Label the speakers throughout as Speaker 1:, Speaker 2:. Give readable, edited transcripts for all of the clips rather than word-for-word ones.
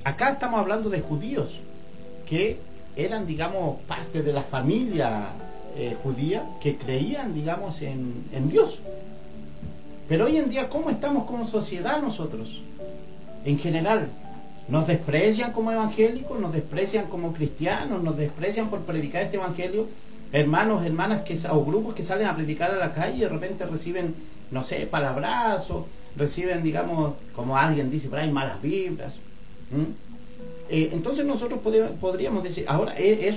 Speaker 1: acá estamos hablando de judíos que eran, digamos, parte de la familia judía, que creían, digamos, en Dios. Pero hoy en día, ¿cómo estamos como sociedad nosotros? En general, nos desprecian como evangélicos, nos desprecian como cristianos, nos desprecian por predicar este evangelio. Hermanos, hermanas o grupos que salen a predicar a la calle y de repente reciben, no sé, palabrazos, reciben, digamos, como alguien dice por ahí, malas vibras. Entonces nosotros podríamos decir, ahora,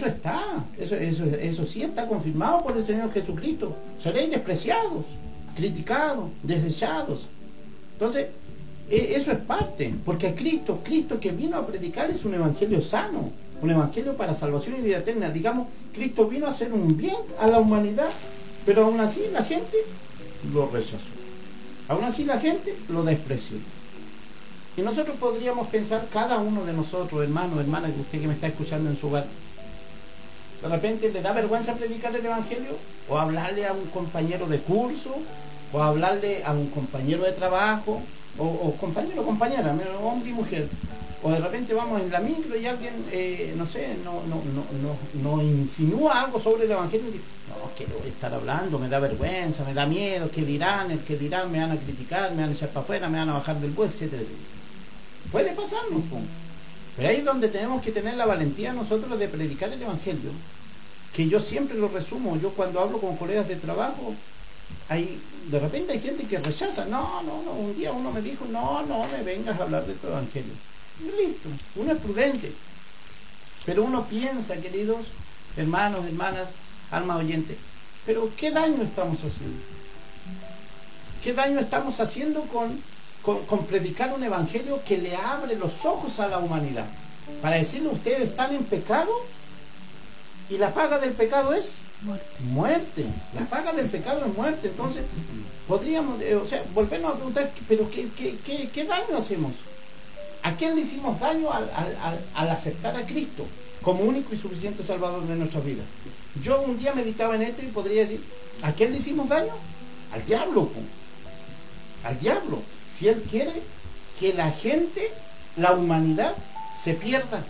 Speaker 1: eso sí está confirmado por el Señor Jesucristo. Seréis despreciados, criticados, desechados. Entonces, eso es parte, porque Cristo que vino a predicar es un evangelio sano, un evangelio para salvación y vida eterna. Digamos, Cristo vino a hacer un bien a la humanidad, pero aún así la gente lo rechazó. Aún así la gente lo despreció. Y nosotros podríamos pensar, cada uno de nosotros, hermano, hermana, que usted que me está escuchando en su hogar, de repente le da vergüenza predicar el evangelio, o hablarle a un compañero de curso, o hablarle a un compañero de trabajo, o compañero o compañera, hombre y mujer. O de repente vamos en la micro y alguien, no sé, no insinúa algo sobre el evangelio y dice, no, que voy a estar hablando, me da vergüenza, me da miedo, ¿qué dirán? El que dirán, me van a criticar, me van a echar para afuera, me van a bajar del bus, etcétera, etcétera. Puede pasarnos, pero ahí es donde tenemos que tener la valentía nosotros de predicar el evangelio, que yo siempre lo resumo. Yo cuando hablo con colegas de trabajo, de repente hay gente que rechaza. No, un día uno me dijo, no me vengas a hablar de tu evangelio. Y listo, uno es prudente, pero uno piensa, queridos hermanos, hermanas, almas oyentes, pero ¿qué daño estamos haciendo? ¿Qué daño estamos haciendo con predicar un evangelio que le abre los ojos a la humanidad? Para decirle, ustedes están en pecado y la paga del pecado es muerte. La paga del pecado es muerte. Entonces podríamos, volvernos a preguntar, pero ¿qué daño hacemos? ¿A quién le hicimos daño al aceptar a Cristo como único y suficiente Salvador de nuestras vidas? Yo un día meditaba en esto y podría decir, ¿a quién le hicimos daño? Al diablo, al diablo. Si él quiere que la gente, la humanidad, se pierda.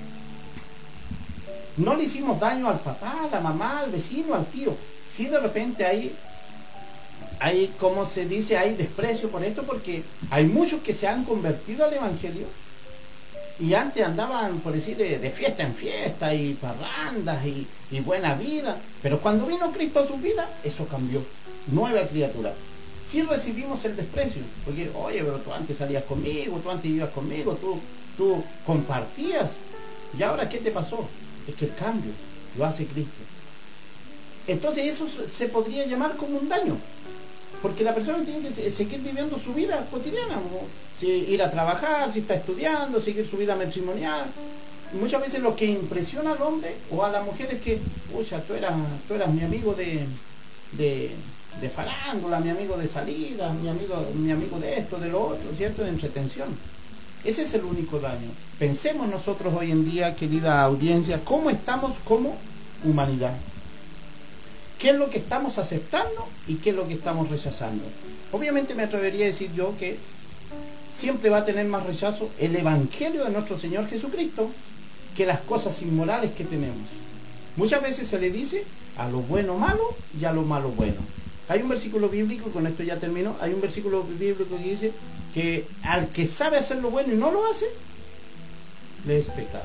Speaker 1: No le hicimos daño al papá, a la mamá, al vecino, al tío. Si de repente hay, como se dice, hay desprecio por esto, porque hay muchos que se han convertido al evangelio y antes andaban, por decir, de fiesta en fiesta y parrandas y buena vida, pero cuando vino Cristo a su vida, eso cambió. Nueva criatura. Sí recibimos el desprecio, porque, oye, pero tú antes salías conmigo, tú antes ibas conmigo, tú compartías, y ahora ¿qué te pasó? Es que el cambio lo hace Cristo. Entonces eso se podría llamar como un daño, porque la persona tiene que seguir viviendo su vida cotidiana, si ir a trabajar, si está estudiando, seguir su vida matrimonial. Y muchas veces lo que impresiona al hombre o a la mujer es que, pucha, tú eras mi amigo de farándula, mi amigo de salida, mi amigo de esto, de lo otro, ¿cierto? De entretención. Ese es el único daño. Pensemos nosotros hoy en día, querida audiencia, cómo estamos como humanidad. ¿Qué es lo que estamos aceptando y qué es lo que estamos rechazando? Obviamente me atrevería a decir yo que siempre va a tener más rechazo el evangelio de nuestro Señor Jesucristo que las cosas inmorales que tenemos. Muchas veces se le dice a lo bueno malo y a lo malo bueno. Hay un versículo bíblico, con esto ya termino, hay un versículo bíblico que dice que al que sabe hacer lo bueno y no lo hace, le es pecado.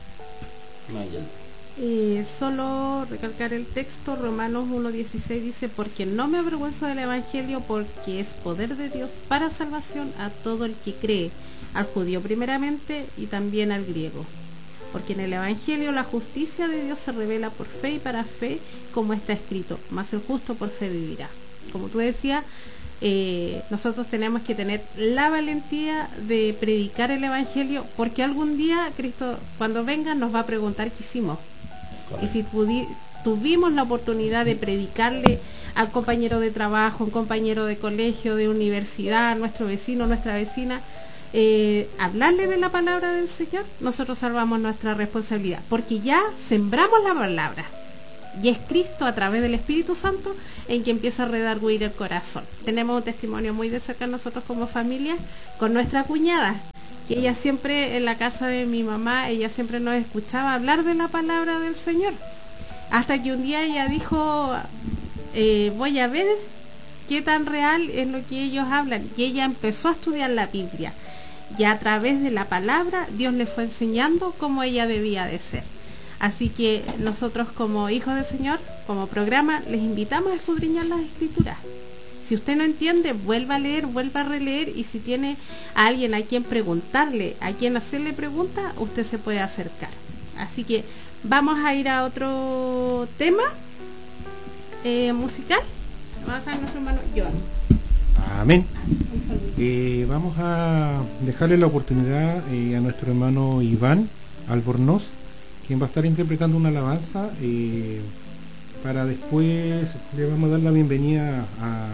Speaker 2: Solo recalcar el texto, Romanos 1:16 dice, porque no me avergüenzo del evangelio, porque es poder de Dios para salvación a todo el que cree, al judío primeramente y también al griego. Porque en el evangelio la justicia de Dios se revela por fe y para fe, como está escrito, mas el justo por fe vivirá. Como tú decías, nosotros tenemos que tener la valentía de predicar el evangelio, porque algún día Cristo, cuando venga, nos va a preguntar qué hicimos. Correcto. Y si tuvimos la oportunidad de predicarle al compañero de trabajo, un compañero de colegio, de universidad, nuestro vecino, nuestra vecina, hablarle de la palabra del Señor, nosotros salvamos nuestra responsabilidad, porque ya sembramos la palabra y es Cristo a través del Espíritu Santo en que empieza a redarguir el corazón. Tenemos un testimonio muy de cerca nosotros como familia con nuestra cuñada, Y ella siempre, en la casa de mi mamá, ella siempre nos escuchaba hablar de la palabra del Señor. Hasta que un día ella dijo, voy a ver qué tan real es lo que ellos hablan. Y ella empezó a estudiar la Biblia. Y a través de la palabra, Dios le fue enseñando cómo ella debía de ser. Así que nosotros como hijos del Señor, como programa, les invitamos a escudriñar las Escrituras. Si usted no entiende, vuelva a leer, vuelva a releer, y si tiene a alguien a quien preguntarle, a quien hacerle preguntas, usted se puede acercar. Así que vamos a ir a otro tema musical. Vamos a nuestro hermano John.
Speaker 3: Amén. Vamos a dejarle la oportunidad a nuestro hermano Iván Albornoz, quien va a estar interpretando una alabanza. Para después le vamos a dar la bienvenida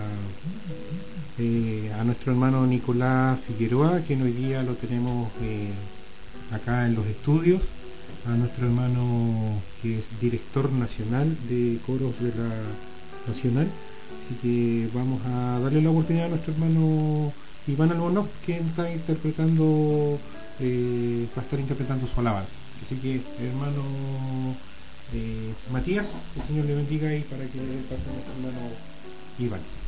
Speaker 3: a nuestro hermano Nicolás Figueroa, que hoy día lo tenemos acá en los estudios, a nuestro hermano que es director nacional de coros de la Nacional. Así que vamos a darle la oportunidad a nuestro hermano Iván Albornoz, que está interpretando, va a estar interpretando su alabanza. Así que, hermano Matías, que el Señor le bendiga, y para que le dé paso a nuestro hermano Iván.